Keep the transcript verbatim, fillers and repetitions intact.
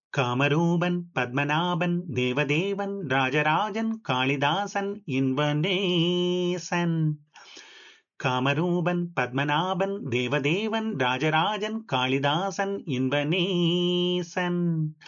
காமரூபன் Padmanabhan Devadevan Rajarajan Kalidasan இன்பநேசன். காமரூபன் Padmanabhan Devadevan Rajarajan Kalidasan இன்பநேசன்.